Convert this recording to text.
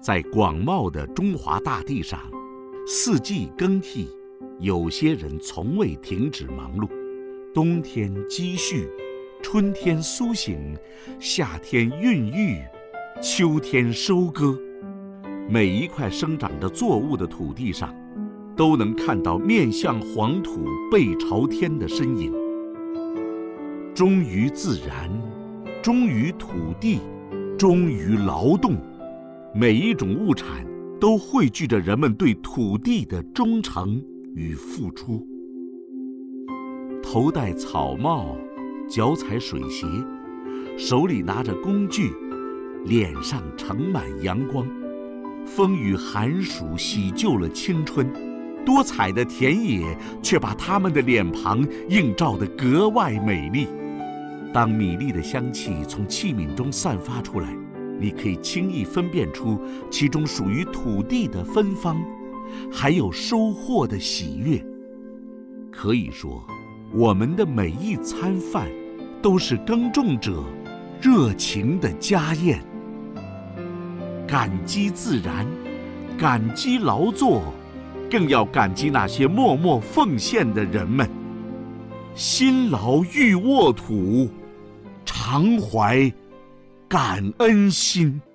在广袤的中华大地上，四季更替，有些人从未停止忙碌。冬天积蓄，春天苏醒，夏天孕育，秋天收割。每一块生长着作物的土地上，都能看到面向黄土背朝天的身影。忠于自然，忠于土地，忠于劳动，每一种物产都汇聚着人们对土地的忠诚与付出。头戴草帽，脚踩水鞋，手里拿着工具，脸上盛满阳光。风雨寒暑洗旧了青春，多彩的田野却把他们的脸庞映照得格外美丽。当米粒的香气从器皿中散发出来，你可以轻易分辨出其中属于土地的芬芳，还有收获的喜悦。可以说，我们的每一餐饭都是耕种者热情的家宴。感激自然，感激劳作，更要感激那些默默奉献的人们。辛劳欲沃土，常怀感恩心。